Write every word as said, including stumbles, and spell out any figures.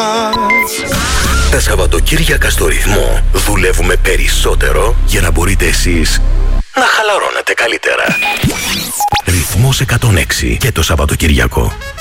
Τα Σαββατοκύριακα στο Ρυθμό δουλεύουμε περισσότερο για να μπορείτε εσείς να χαλαρώνετε καλύτερα. Ρυθμός εκατόν έξι και το Σαββατοκύριακο.